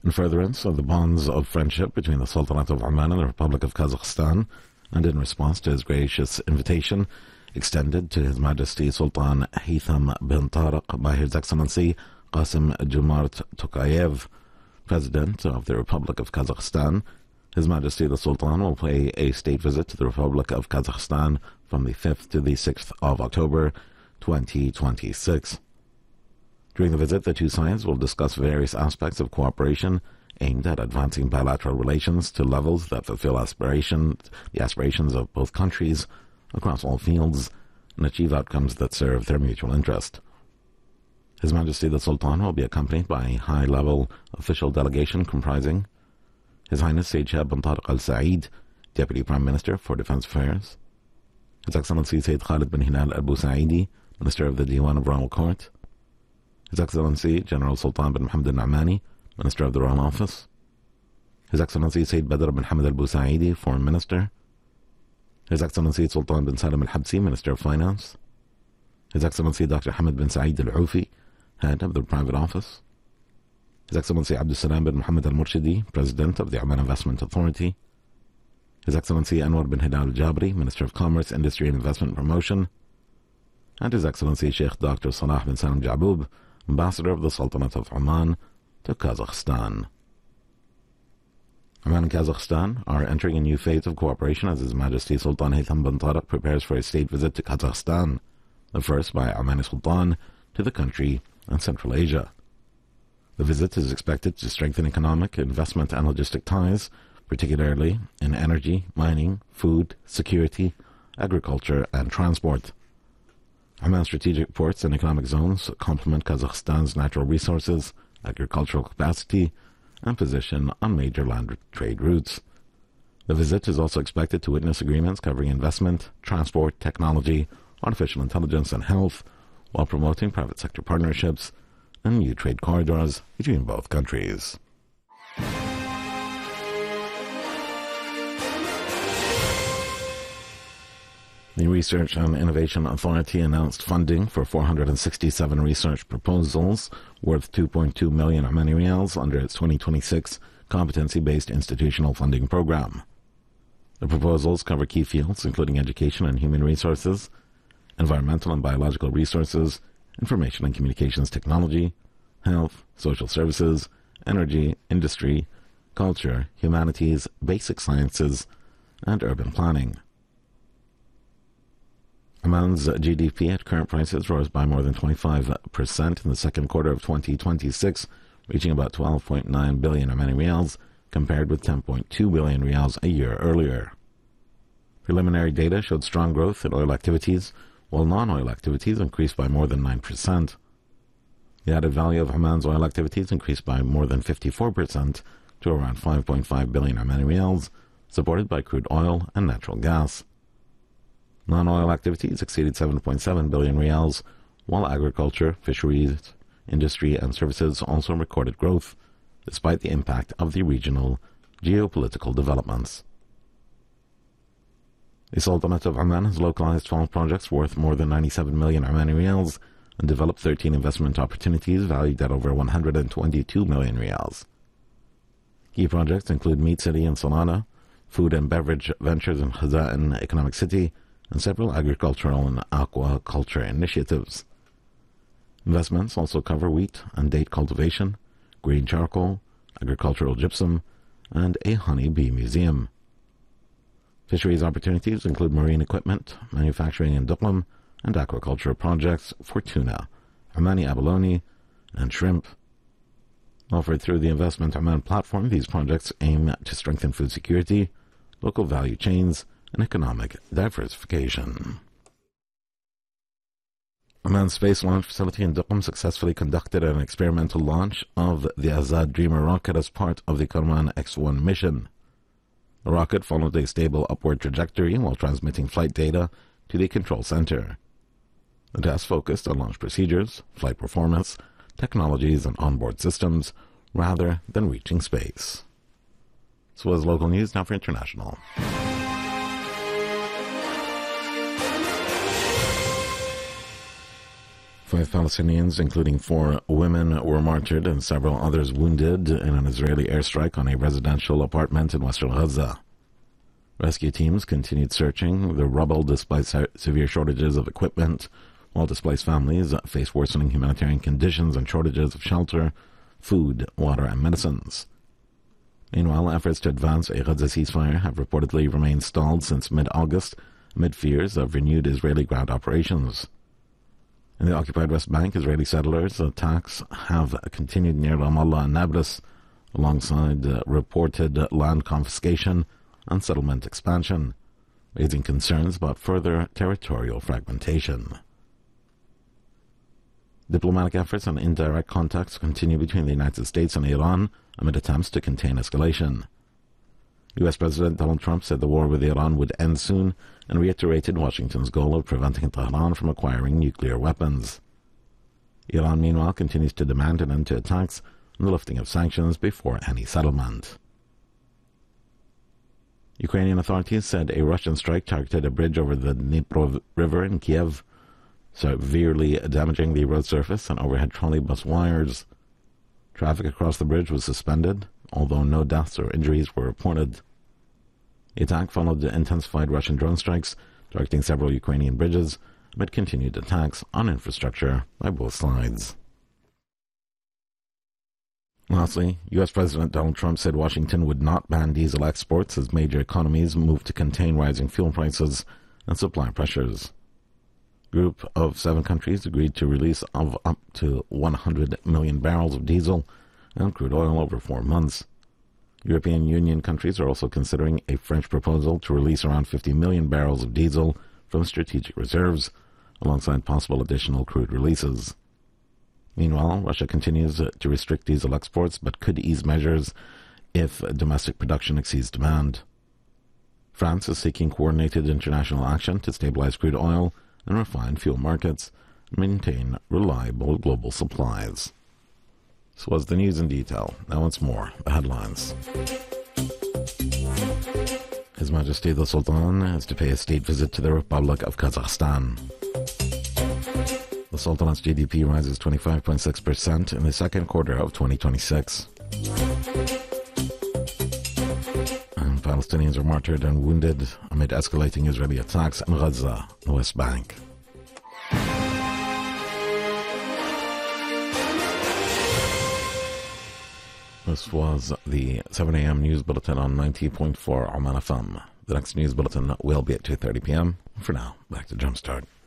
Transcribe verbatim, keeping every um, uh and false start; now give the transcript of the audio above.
In furtherance of the bonds of friendship between the Sultanate of Oman and the Republic of Kazakhstan, and in response to his gracious invitation extended to His Majesty Sultan Haytham bin Tariq by His Excellency Qasim Jomart Tokayev, President of the Republic of Kazakhstan, His Majesty the Sultan will pay a state visit to the Republic of Kazakhstan from the fifth to the sixth of October twenty twenty-six. During the visit, the two sides will discuss various aspects of cooperation aimed at advancing bilateral relations to levels that fulfill aspiration, the aspirations of both countries across all fields and achieve outcomes that serve their mutual interest. His Majesty the Sultan will be accompanied by a high-level official delegation comprising His Highness Sayyid Shahab bin Tariq Al Saeed, Deputy Prime Minister for Defense Affairs, His Excellency Sayyid Khalid bin Hilal Al Busaidi, Minister of the Diwan of Royal Court, His Excellency General Sultan bin Mohammed Al Na'mani, Minister of the Royal Office, His Excellency Sayyid Badr bin Hamad Al Busaidi, Foreign Minister, His Excellency Sultan bin Salim Al Habsi, Minister of Finance, His Excellency Doctor Hamid bin Saeed Al Ufi, Head of the Private Office, His Excellency Abdul Salam bin Mohammed Al Murshidi, President of the Oman Investment Authority, His Excellency Anwar bin Hilal Al Jabri, Minister of Commerce, Industry and Investment Promotion, and His Excellency Sheikh Doctor Salah bin Salam Jaboub, Ambassador of the Sultanate of Oman to Kazakhstan. Oman and Kazakhstan are entering a new phase of cooperation as His Majesty Sultan Haytham bin Tariq prepares for a state visit to Kazakhstan, the first by Omani Sultan to the country and Central Asia. The visit is expected to strengthen economic, investment and logistic ties, particularly in energy, mining, food, security, agriculture and transport. Oman's strategic ports and economic zones complement Kazakhstan's natural resources, agricultural capacity, and position on major land trade routes. The visit is also expected to witness agreements covering investment, transport, technology, artificial intelligence, and health, while promoting private sector partnerships and new trade corridors between both countries. The Research and Innovation Authority announced funding for four hundred sixty-seven research proposals worth two point two million Omani Riyals under its twenty twenty-six competency-based institutional funding program. The proposals cover key fields including education and human resources, environmental and biological resources, information and communications technology, health, social services, energy, industry, culture, humanities, basic sciences, and urban planning. Oman's G D P at current prices rose by more than twenty-five percent in the second quarter of twenty twenty-six, reaching about twelve point nine billion Omani Riyals, compared with ten point two billion Riyals a year earlier. Preliminary data showed strong growth in oil activities, while non-oil activities increased by more than nine percent. The added value of Oman's oil activities increased by more than fifty-four percent to around five point five billion Omani Riyals, supported by crude oil and natural gas. Non-oil activities exceeded seven point seven billion Riyals, while agriculture, fisheries, industry and services also recorded growth, despite the impact of the regional geopolitical developments. The Sultanate of Oman has localized twelve projects worth more than ninety-seven million Omani Riyals and developed thirteen investment opportunities valued at over one hundred twenty-two million Riyals. Key projects include Meat City in Salana, food and beverage ventures in Khaza'in Economic City, and several agricultural and aquaculture initiatives. Investments also cover wheat and date cultivation, green charcoal, agricultural gypsum, and a honey bee museum. Fisheries opportunities include marine equipment, manufacturing in Duqm, and aquaculture projects for tuna, Omani abalone, and shrimp. Offered through the Investment Oman platform, these projects aim to strengthen food security, local value chains, and economic diversification. Oman's Space Launch Facility in Duqm successfully conducted an experimental launch of the Azad Dreamer rocket as part of the Karman X one mission. The rocket followed a stable upward trajectory while transmitting flight data to the control center. The test focused on launch procedures, flight performance, technologies, and onboard systems, rather than reaching space. This was local news. Now for international. Five Palestinians, including four women, were martyred and several others wounded in an Israeli airstrike on a residential apartment in western Gaza. Rescue teams continued searching the rubble despite se- severe shortages of equipment, while displaced families face worsening humanitarian conditions and shortages of shelter, food, water, and medicines. Meanwhile, efforts to advance a Gaza ceasefire have reportedly remained stalled since mid-August, amid fears of renewed Israeli ground operations. In the occupied West Bank, Israeli settlers' attacks have continued near Ramallah and Nablus, alongside uh, reported land confiscation and settlement expansion, raising concerns about further territorial fragmentation. Diplomatic efforts and indirect contacts continue between the United States and Iran amid attempts to contain escalation. U S President Donald Trump said the war with Iran would end soon and reiterated Washington's goal of preventing Tehran from acquiring nuclear weapons. Iran, meanwhile, continues to demand an end to attacks and the lifting of sanctions before any settlement. Ukrainian authorities said a Russian strike targeted a bridge over the Dnipro River in Kiev, severely damaging the road surface and overhead trolley bus wires. Traffic across the bridge was suspended, although no deaths or injuries were reported. The attack followed the intensified Russian drone strikes targeting several Ukrainian bridges amid continued attacks on infrastructure by both sides. Lastly, U S President Donald Trump said Washington would not ban diesel exports as major economies move to contain rising fuel prices and supply pressures. A group of seven countries agreed to release of up to one hundred million barrels of diesel and crude oil over four months. European Union countries are also considering a French proposal to release around fifty million barrels of diesel from strategic reserves, alongside possible additional crude releases. Meanwhile, Russia continues to restrict diesel exports but could ease measures if domestic production exceeds demand. France is seeking coordinated international action to stabilize crude oil and refine fuel markets and maintain reliable global supplies. This was the news in detail. Now once more, the headlines. His Majesty the Sultan is to pay a state visit to the Republic of Kazakhstan. The Sultanate's G D P rises twenty-five point six percent in the second quarter of twenty twenty-six. And Palestinians are martyred and wounded amid escalating Israeli attacks in Gaza, the West Bank. This was the seven a.m. news bulletin on ninety point four Oman F M. The next news bulletin will be at two thirty p.m. For now, back to Jumpstart.